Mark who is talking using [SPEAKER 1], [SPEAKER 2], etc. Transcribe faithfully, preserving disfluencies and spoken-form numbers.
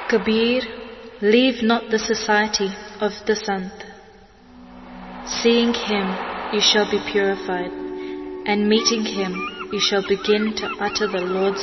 [SPEAKER 1] Kabir, leave not the society of the Sant. Seeing him, you shall be purified, and meeting him, you shall begin to utter the Lord's